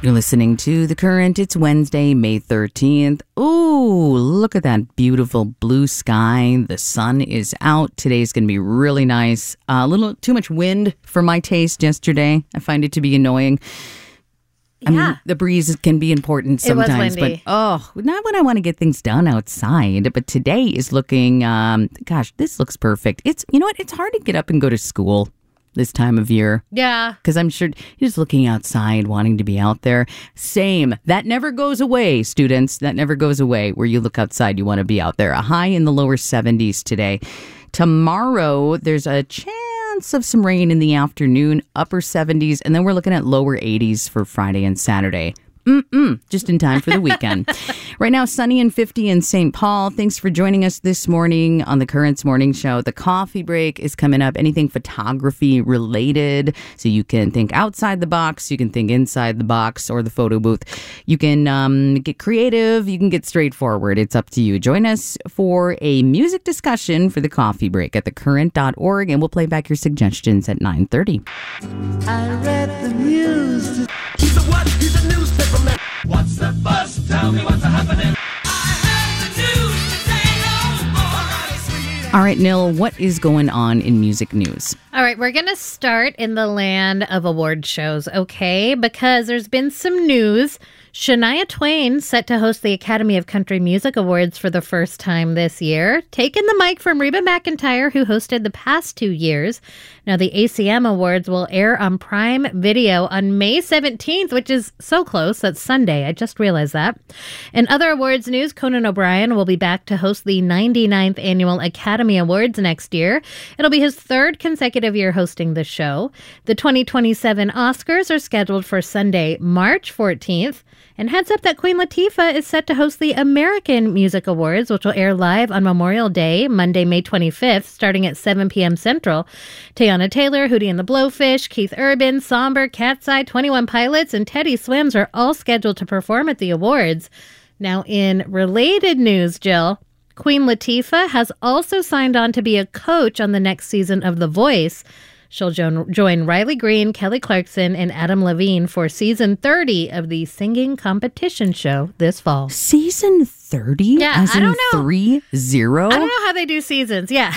You're listening to The Current. It's Wednesday, May 13th. Ooh, look at that beautiful blue sky. The sun is out. Today's going to be really nice. A little too much wind for my taste yesterday. I find it to be annoying. I mean, the breeze can be important sometimes, but not when I want to get things done outside. But today is looking, this looks perfect. You know what? It's hard to get up and go to school this time of year. Yeah. Because I'm sure you're just looking outside, wanting to be out there. Same. That never goes away, students. That never goes away. Where you look outside, you want to be out there. A high in the lower 70s today. Tomorrow, there's a chance of some rain in the afternoon, upper 70s, and then we're looking at lower 80s for Friday and Saturday. Just in time for the weekend. Right now, sunny and 50 in St. Paul. Thanks for joining us this morning on the Currents Morning Show. The coffee break is coming up. Anything photography related. So you can think outside the box. You can think inside the box or the photo booth. You can get creative. You can get straightforward. It's up to you. Join us for a music discussion for the coffee break at thecurrent.org, and we'll play back your suggestions at 9:30. I read the news. He's a what? He's a newspaper man. What's the buzz? Tell me what's happening. I have the news to say no more. All right, Nil, what is going on in music news? All right, we're going to start in the land of award shows, okay? Because there's been some news. Shania Twain set to host the Academy of Country Music Awards for the first time this year, taking the mic from Reba McEntire, who hosted the past 2 years. Now, the ACM Awards will air on Prime Video on May 17th, which is so close. That's Sunday. I just realized that. In other awards news, Conan O'Brien will be back to host the 99th Annual Academy Awards next year. It'll be his third consecutive year hosting the show. The 2027 Oscars are scheduled for Sunday, March 14th. And heads up that Queen Latifah is set to host the American Music Awards, which will air live on Memorial Day, Monday, May 25th, starting at 7 p.m. Central. Teyana Taylor, Hootie and the Blowfish, Keith Urban, Somber, Cat's Eye, 21 Pilots, and Teddy Swims are all scheduled to perform at the awards. Now, in related news, Jill, Queen Latifah has also signed on to be a coach on the next season of The Voice. She'll join Riley Green, Kelly Clarkson, and Adam Levine for season 30 of the singing competition show this fall. Season 30? Yeah, as I in don't know. 30? I don't know how they do seasons. Yeah.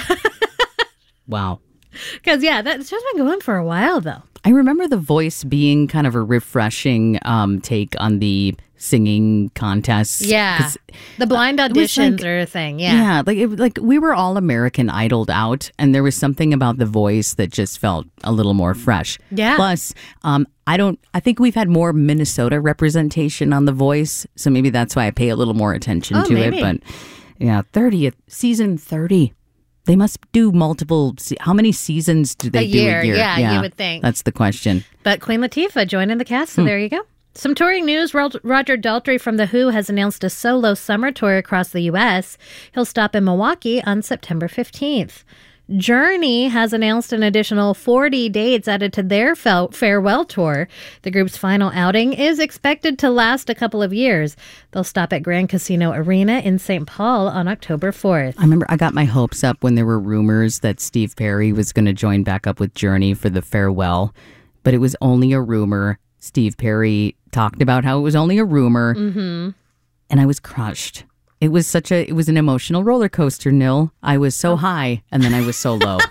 Wow. Because, that's just been going for a while, though. I remember The Voice being kind of a refreshing take on the singing contests. Yeah. The blind auditions are a thing. Yeah. Like we were all American Idoled out, and there was something about The Voice that just felt a little more fresh. Yeah. Plus, I think we've had more Minnesota representation on The Voice, so maybe that's why I pay a little more attention to maybe. it. But yeah, season 30. They must do multiple. How many seasons do they do a year? Yeah, you would think. That's the question. But Queen Latifah joining the cast, so there you go. Some touring news. Roger Daltrey from The Who has announced a solo summer tour across the U.S. He'll stop in Milwaukee on September 15th. Journey has announced an additional 40 dates added to their farewell tour. The group's final outing is expected to last a couple of years. They'll stop at Grand Casino Arena in St. Paul on October 4th. I remember I got my hopes up when there were rumors that Steve Perry was going to join back up with Journey for the farewell, but it was only a rumor. Steve Perry talked about how it was only a rumor, and I was crushed. It was an emotional roller coaster, Nil. I was so high, and then I was so low.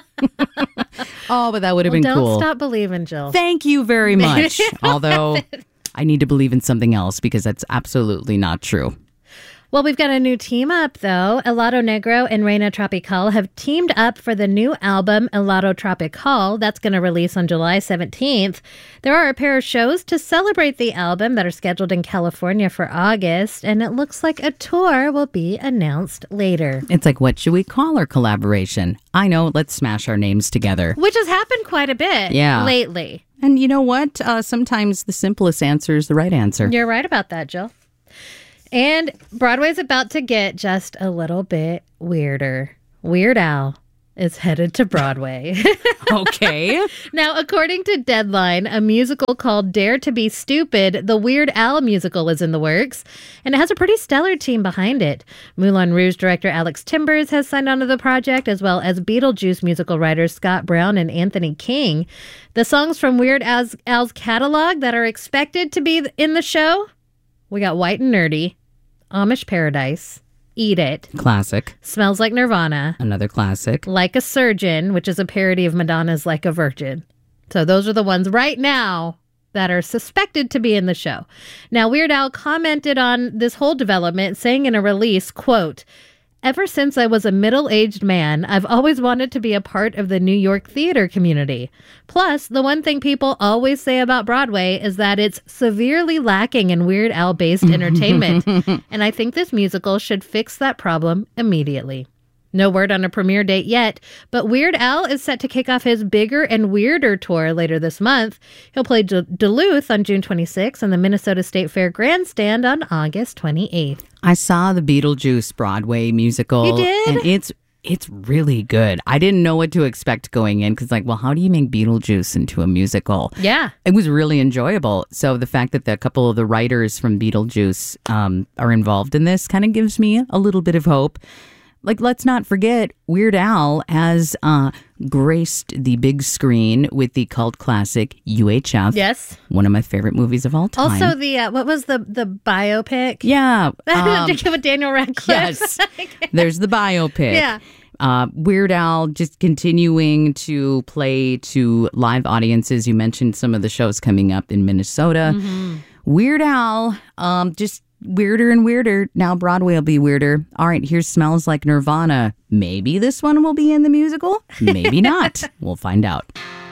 Oh, but that would have been cool. Don't stop believing, Jill. Thank you very much. Although I need to believe in something else because that's absolutely not true. Well, we've got a new team up, though. Helado Negro and Reina Tropical have teamed up for the new album, Helado Tropical. That's going to release on July 17th. There are a pair of shows to celebrate the album that are scheduled in California for August, and it looks like a tour will be announced later. It's like, what should we call our collaboration? I know, let's smash our names together. Which has happened quite a bit lately. And you know what? Sometimes the simplest answer is the right answer. You're right about that, Jill. And Broadway's about to get just a little bit weirder. Weird Al is headed to Broadway. Okay. Now, according to Deadline, a musical called Dare to Be Stupid, the Weird Al musical, is in the works, and it has a pretty stellar team behind it. Moulin Rouge director Alex Timbers has signed on to the project, as well as Beetlejuice musical writers Scott Brown and Anthony King. The songs from Weird Al's catalog that are expected to be in the show, we got White and Nerdy, Amish Paradise, Eat It, Classic. Smells Like Nirvana, Another classic. Like a Surgeon, which is a parody of Madonna's Like a Virgin. So those are the ones right now that are suspected to be in the show. Now, Weird Al commented on this whole development, saying in a release, quote, "Ever since I was a middle-aged man, I've always wanted to be a part of the New York theater community. Plus, the one thing people always say about Broadway is that it's severely lacking in Weird Al-based entertainment. And I think this musical should fix that problem immediately." No word on a premiere date yet, but Weird Al is set to kick off his Bigger and Weirder tour later this month. He'll play Duluth on June 26th and the Minnesota State Fair Grandstand on August 28th. I saw the Beetlejuice Broadway musical. You did? And it's really good. I didn't know what to expect going in because, well, how do you make Beetlejuice into a musical? Yeah. It was really enjoyable. So the fact that a couple of the writers from Beetlejuice are involved in this kind of gives me a little bit of hope. Let's not forget, Weird Al has graced the big screen with the cult classic UHF. Yes. One of my favorite movies of all time. Also, the what was the biopic? Yeah. With Daniel Radcliffe. Yes. There's the biopic. Yeah. Weird Al just continuing to play to live audiences. You mentioned some of the shows coming up in Minnesota. Mm-hmm. Weird Al, just weirder and weirder. Now Broadway will be weirder. All right, here's Smells Like Nirvana. Maybe this one will be in the musical. Maybe not. We'll find out.